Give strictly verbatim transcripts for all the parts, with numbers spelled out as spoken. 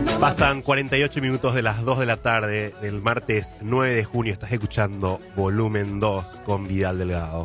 Pasan cuarenta y ocho minutos de las dos de la tarde del martes nueve de junio. Estás escuchando Volumen dos con Vidal Delgado.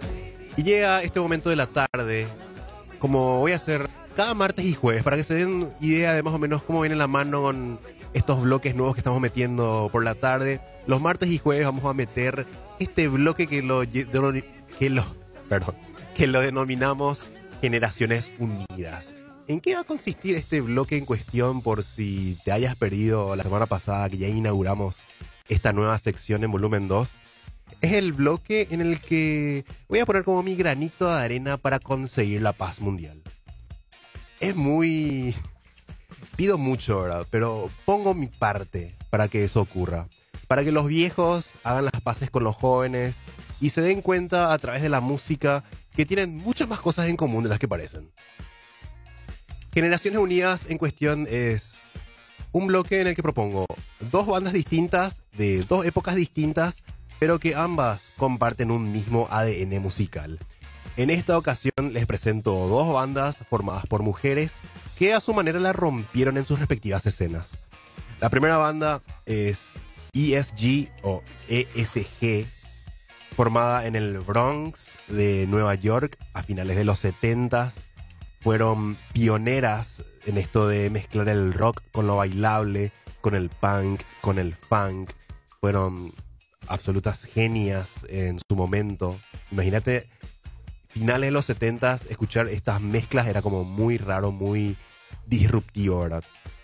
Y llega este momento de la tarde, como voy a hacer cada martes y jueves, para que se den idea de más o menos cómo viene la mano con estos bloques nuevos que estamos metiendo por la tarde. Los martes y jueves vamos a meter este bloque que lo, que lo, perdón, que lo denominamos Generaciones Unidas. ¿En qué va a consistir este bloque en cuestión, por si te hayas perdido la semana pasada que ya inauguramos esta nueva sección en Volumen dos? Es el bloque en el que voy a poner como mi granito de arena para conseguir la paz mundial. Es muy... Pido mucho, ¿verdad? Pero pongo mi parte para que eso ocurra. Para que los viejos hagan las paces con los jóvenes y se den cuenta a través de la música que tienen muchas más cosas en común de las que parecen. Generaciones Unidas en cuestión es un bloque en el que propongo dos bandas distintas, de dos épocas distintas, pero que ambas comparten un mismo A D N musical. En esta ocasión les presento dos bandas formadas por mujeres que a su manera la rompieron en sus respectivas escenas. La primera banda es E S G o E S G, formada en el Bronx de Nueva York a finales de los setentas. Fueron pioneras en esto de mezclar el rock con lo bailable, con el punk, con el funk. Fueron absolutas genias en su momento. Imagínate, finales de los setentas, escuchar estas mezclas era como muy raro, muy disruptivo, ¿verdad?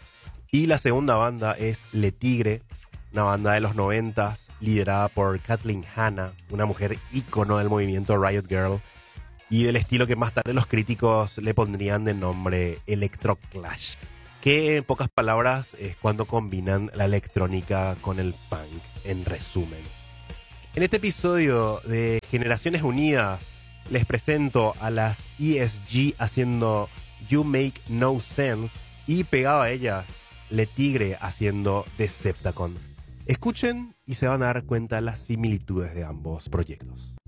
Y la segunda banda es Le Tigre, una banda de los noventas liderada por Kathleen Hanna, una mujer ícono del movimiento Riot Girl, y del estilo que más tarde los críticos le pondrían de nombre Electroclash, que en pocas palabras es cuando combinan la electrónica con el punk, en resumen. En este episodio de Generaciones Unidas les presento a las E S G haciendo You Make No Sense y pegado a ellas Le Tigre haciendo Deceptacon. Escuchen y se van a dar cuenta de las similitudes de ambos proyectos.